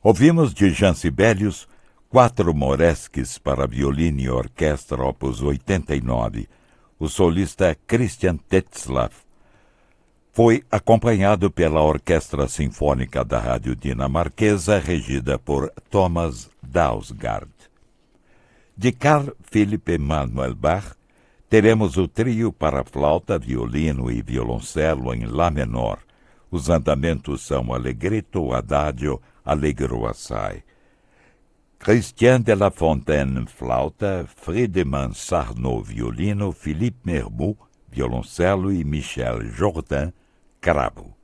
Ouvimos de Jean Sibelius 4 Moresques para violino e orquestra, opus 89. O solista é Christian Tetzlaff. Foi acompanhado pela Orquestra Sinfônica da Rádio Dinamarquesa, regida por Thomas Dausgaard. De Carl Philipp Emanuel Bach, teremos o trio para flauta, violino e violoncelo em Lá menor. Os andamentos são Allegretto, Adagio, Allegro assai. Christian de la Fontaine, flauta, Friedemann Sarno, violino, Philippe Mermoux, violoncelo e Michel Jourdain, cravo.